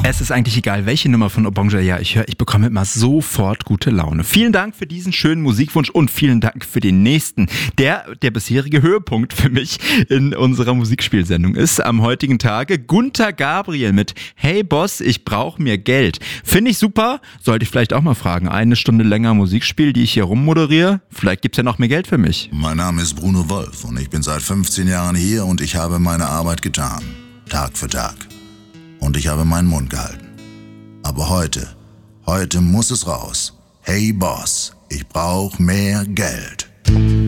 Es ist eigentlich egal, welche Nummer von Obonja ich höre, ich bekomme immer sofort gute Laune. Vielen Dank für diesen schönen Musikwunsch und vielen Dank für den nächsten, der bisherige Höhepunkt für mich in unserer Musikspielsendung ist. Am heutigen Tage Gunter Gabriel mit Hey Boss, ich brauche mir Geld. Finde ich super, sollte ich vielleicht auch mal fragen. Eine Stunde länger Musikspiel, die ich hier rummoderiere, vielleicht gibt's ja noch mehr Geld für mich. Mein Name ist Bruno Wolf und ich bin seit 15 Jahren hier und ich habe meine Arbeit getan. Tag für Tag. Und ich habe meinen Mund gehalten. Aber heute muss es raus. Hey Boss, ich brauch mehr Geld.